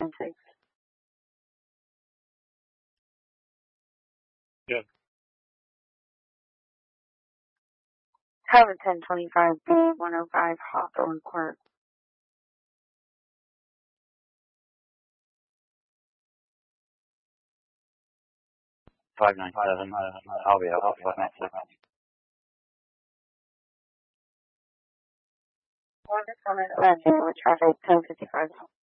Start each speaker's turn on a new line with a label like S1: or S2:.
S1: 596.
S2: Good.
S1: Tower 1025, 105 Hawthorne Court.
S3: 597. I'll be out. 596.
S1: One is on traffic 1055.